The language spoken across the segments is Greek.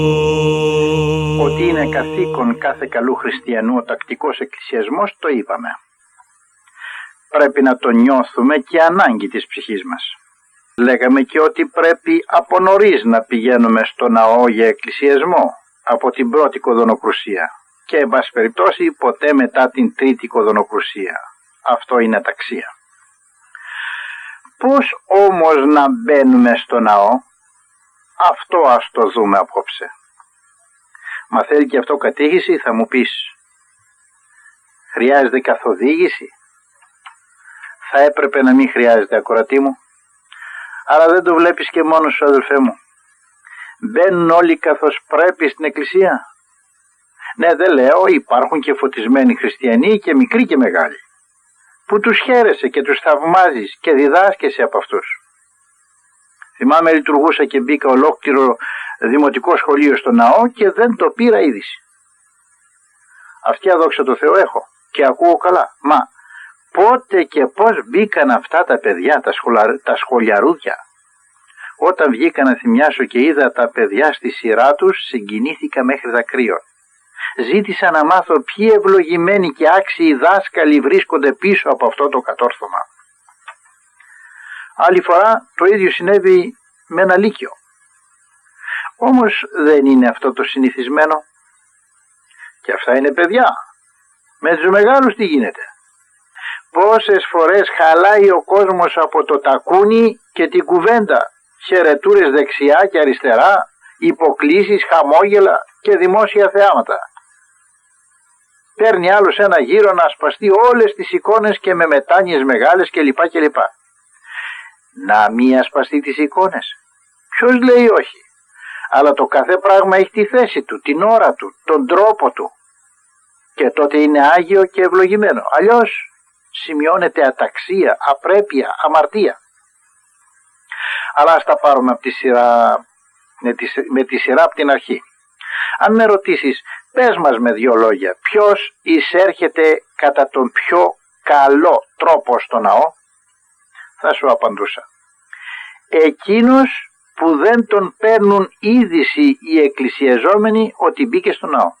Ότι είναι καθήκον κάθε καλού χριστιανού ο τακτικός εκκλησιασμός, το είπαμε. Πρέπει να το νιώθουμε και ανάγκη της ψυχής μας. Λέγαμε και ότι πρέπει από νωρίς να πηγαίνουμε στο ναό για εκκλησιασμό, από την πρώτη κοδωνοκρουσία και εν πάση περιπτώσει ποτέ μετά την τρίτη κοδωνοκρουσία. Αυτό είναι αταξία. Πώς όμως να μπαίνουμε στο ναό? Αυτό ας το δούμε απόψε. Μα θέλει και αυτό κατήχηση, θα μου πεις. Χρειάζεται καθοδήγηση? Θα έπρεπε να μην χρειάζεται, ακροατή μου. Αλλά δεν το βλέπεις και μόνος σου, αδελφέ μου. Μπαίνουν όλοι καθώς πρέπει στην εκκλησία. Ναι, δεν λέω, υπάρχουν και φωτισμένοι χριστιανοί και μικροί και μεγάλοι, που τους χαίρεσαι και τους θαυμάζεις και διδάσκεσαι από αυτούς. Θυμάμαι, λειτουργούσα και μπήκα ολόκληρο δημοτικό σχολείο στο ναό και δεν το πήρα είδηση. Αυτιά, δόξα τω Θεώ, έχω και ακούω καλά. Μα πότε και πώς μπήκαν αυτά τα παιδιά, τα σχολιαρούδια? Όταν βγήκα να θυμιάσω και είδα τα παιδιά στη σειρά τους, συγκινήθηκα μέχρι δακρύων. Ζήτησα να μάθω ποιοι ευλογημένοι και άξιοι δάσκαλοι βρίσκονται πίσω από αυτό το κατόρθωμα. Άλλη φορά το ίδιο συνέβη με ένα λύκειο. Όμως δεν είναι αυτό το συνηθισμένο. Και αυτά είναι παιδιά. Με τους μεγάλους τι γίνεται? Πόσες φορές χαλάει ο κόσμος από το τακούνι και την κουβέντα, χαιρετούρες δεξιά και αριστερά, υποκλίσεις, χαμόγελα και δημόσια θεάματα. Παίρνει άλλος ένα γύρο να ασπαστεί όλες τις εικόνες και με μετάνοιες μεγάλες κλπ. Να μη ασπαστεί τις εικόνες? Ποιος λέει όχι? Αλλά το κάθε πράγμα έχει τη θέση του, την ώρα του, τον τρόπο του. Και τότε είναι άγιο και ευλογημένο. Αλλιώς σημειώνεται αταξία, απρέπεια, αμαρτία. Αλλά ας τα πάρουμε από τη σειρά, με τη σειρά από την αρχή. Αν με ρωτήσεις, πες μας με δύο λόγια, ποιος εισέρχεται κατά τον πιο καλό τρόπο στο ναό? Θα σου απαντούσα. Εκείνος που δεν τον παίρνουν είδηση οι εκκλησιαζόμενοι ότι μπήκε στο ναό.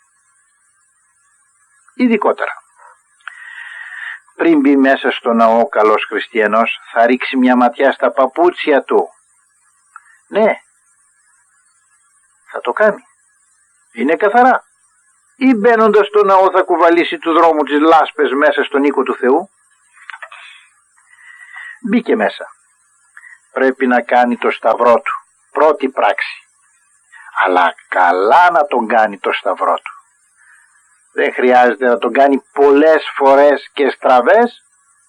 Ειδικότερα, πριν μπει μέσα στο ναό ο καλός χριστιανός, θα ρίξει μια ματιά στα παπούτσια του. Ναι, θα το κάνει. Είναι καθαρά. Ή μπαίνοντας στο ναό θα κουβαλήσει του δρόμου τις λάσπες μέσα στον οίκο του Θεού? Μπήκε μέσα. Πρέπει να κάνει το σταυρό του. Πρώτη πράξη. Αλλά καλά να τον κάνει το σταυρό του. Δεν χρειάζεται να τον κάνει πολλές φορές και στραβές.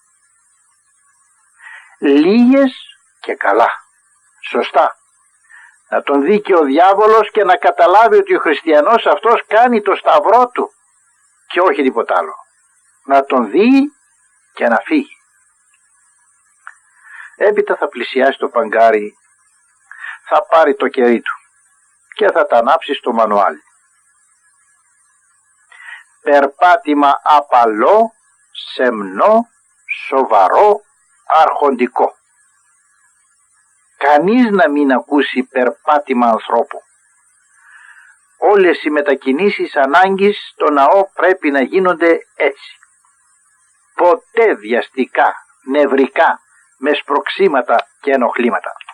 Λίγες και καλά. Σωστά. Να τον δει και ο διάβολος και να καταλάβει ότι ο χριστιανός αυτός κάνει το σταυρό του και όχι τίποτα άλλο. Να τον δει και να φύγει. Έπειτα θα πλησιάσει το παγκάρι, θα πάρει το κερί του και θα τα ανάψει στο μανουάλι. Περπάτημα απαλό, σεμνό, σοβαρό, αρχοντικό. Κανείς να μην ακούσει περπάτημα ανθρώπου. Όλες οι μετακινήσεις ανάγκης στο ναό πρέπει να γίνονται έτσι. Ποτέ βιαστικά, νευρικά, με σπροξήματα και ενοχλήματα.